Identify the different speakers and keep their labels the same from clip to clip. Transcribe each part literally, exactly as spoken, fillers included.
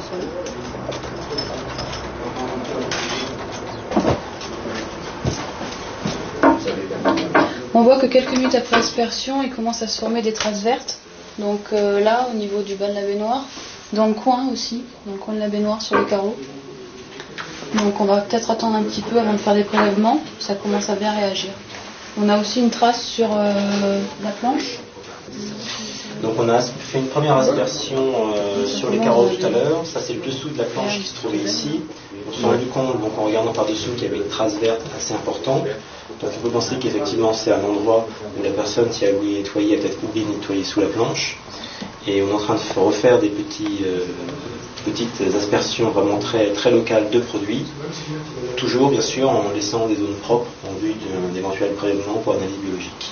Speaker 1: On voit que quelques minutes après aspersion, il commence à se former des traces vertes. Donc euh, là, au niveau du bas de la baignoire, dans le coin aussi, dans le coin de la baignoire sur les carreaux. Donc on va peut-être attendre un petit peu avant de faire des prélèvements. Ça commence à bien réagir. On a aussi une trace sur euh, la planche.
Speaker 2: Donc on a fait une première aspersion euh, sur les carreaux tout à l'heure. Ça c'est le dessous de la planche qui se trouvait ici. On s'est rendu compte, donc en regardant par-dessous, qu'il y avait une trace verte assez importante. Donc il faut penser qu'effectivement c'est un endroit où la personne, si elle voulait nettoyer, a peut-être oublié de nettoyer sous la planche. Et on est en train de refaire des petits, euh, petites aspersions vraiment très, très locales de produits. Toujours bien sûr en laissant des zones propres en vue d'un éventuel prélèvement pour analyse biologique.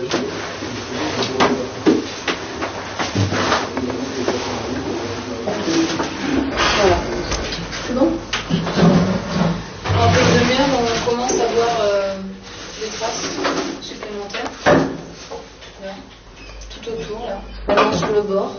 Speaker 1: Voilà. C'est bon ? En peu de demi-heure, on commence à voir euh, des traces supplémentaires. Là. Tout autour, là. Maintenant sur le bord.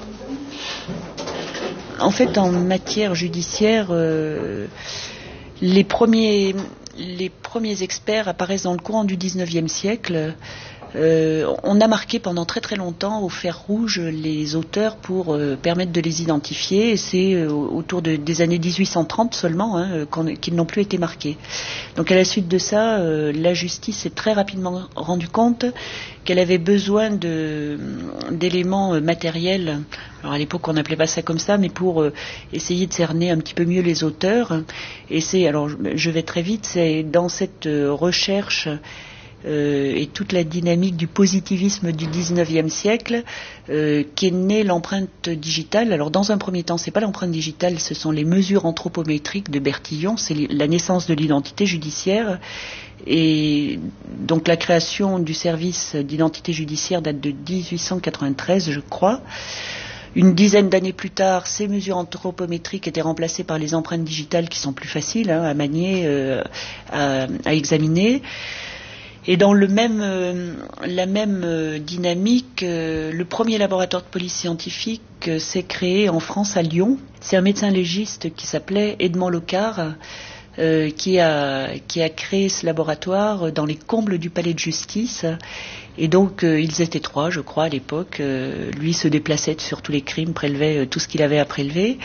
Speaker 3: En fait, en matière judiciaire, euh, les premiers, les premiers experts apparaissent dans le courant du dix-neuvième siècle. Euh, on a marqué pendant très très longtemps au fer rouge les auteurs pour euh, permettre de les identifier, et c'est euh, autour de, des années dix-huit cent trente seulement hein, qu'ils n'ont plus été marqués. Donc à la suite de ça, euh, la justice s'est très rapidement rendu compte qu'elle avait besoin de, d'éléments matériels. Alors à l'époque on n'appelait pas ça comme ça, mais pour euh, essayer de cerner un petit peu mieux les auteurs. Et c'est, alors je vais très vite, c'est dans cette euh, recherche Euh, et toute la dynamique du positivisme du dix-neuvième siècle euh, qu'est née l'empreinte digitale. Alors dans un premier temps, c'est pas l'empreinte digitale, ce sont les mesures anthropométriques de Bertillon, c'est la naissance de l'identité judiciaire. Et donc la création du service d'identité judiciaire date de dix-huit cent quatre-vingt-treize, je crois. Une dizaine d'années plus tard, ces mesures anthropométriques étaient remplacées par les empreintes digitales qui sont plus faciles hein, à manier, euh, à, à examiner. Et dans le même, euh, la même euh, dynamique, euh, le premier laboratoire de police scientifique euh, s'est créé en France à Lyon. C'est un médecin légiste qui s'appelait Edmond Locard euh, qui, a, qui a créé ce laboratoire dans les combles du palais de justice. Et donc euh, ils étaient trois, je crois, à l'époque. Euh, lui se déplaçait sur tous les crimes, prélevait euh, tout ce qu'il avait à prélever.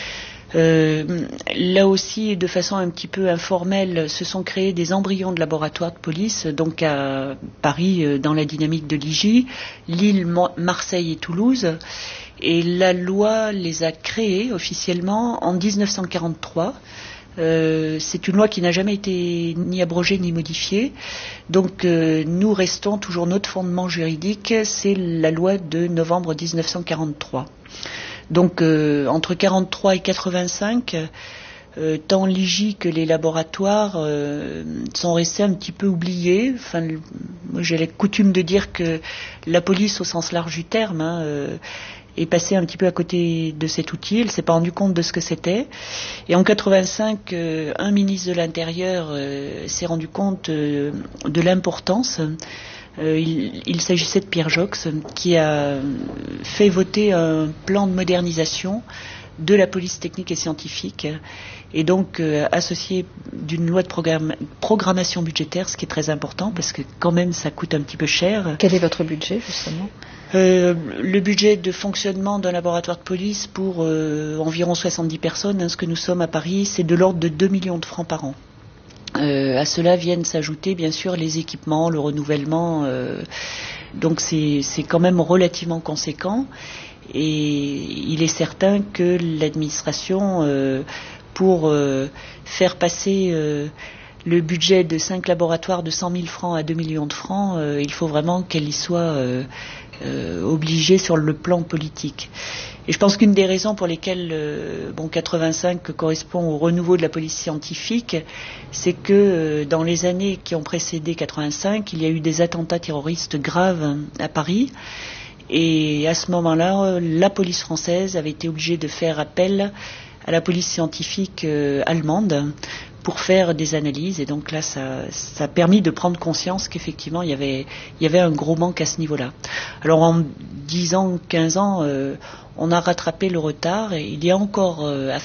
Speaker 3: Euh, là aussi, de façon un petit peu informelle, se sont créés des embryons de laboratoires de police, donc à Paris, euh, dans la dynamique de l'I J, Lille, Marseille et Toulouse. Et la loi les a créés officiellement en dix-neuf cent quarante-trois. Euh, c'est une loi qui n'a jamais été ni abrogée ni modifiée. Donc euh, nous restons toujours notre fondement juridique, c'est la loi de novembre dix-neuf cent quarante-trois. Donc euh, entre quarante-trois et quatre-vingt-cinq, euh, tant l'I J que les laboratoires euh, sont restés un petit peu oubliés. Enfin, le, moi j'ai la coutume de dire que la police au sens large du terme hein, euh, est passée un petit peu à côté de cet outil. Elle s'est pas rendue compte de ce que c'était. Et en quatre-vingt-cinq, euh, un ministre de l'Intérieur euh, s'est rendu compte euh, de l'importance. Euh, il, il s'agissait de Pierre Jox qui a fait voter un plan de modernisation de la police technique et scientifique et donc euh, associé d'une loi de programme, programmation budgétaire, ce qui est très important parce que quand même ça coûte un petit peu cher.
Speaker 4: Quel est votre budget justement ?
Speaker 3: Euh, le budget de fonctionnement d'un laboratoire de police pour euh, environ soixante-dix personnes, hein, ce que nous sommes à Paris, c'est de l'ordre de deux millions de francs par an. Euh, à cela viennent s'ajouter bien sûr les équipements, le renouvellement, euh, donc c'est, c'est quand même relativement conséquent et il est certain que l'administration, euh, pour euh, faire passer euh, le budget de cinq laboratoires de cent mille francs à deux millions de francs, euh, il faut vraiment qu'elle y soit euh, euh, obligée sur le plan politique. Et je pense qu'une des raisons pour lesquelles euh, bon, quatre-vingt-cinq correspond au renouveau de la police scientifique, c'est que euh, dans les années qui ont précédé quatre-vingt-cinq, il y a eu des attentats terroristes graves à Paris. Et à ce moment-là, la police française avait été obligée de faire appel à la police scientifique euh, allemande pour faire des analyses. Et donc là, ça, ça a permis de prendre conscience qu'effectivement, il y avait, il y avait un gros manque à ce niveau-là. Alors en dix ans, quinze ans, euh, on a rattrapé le retard et il y a encore euh, à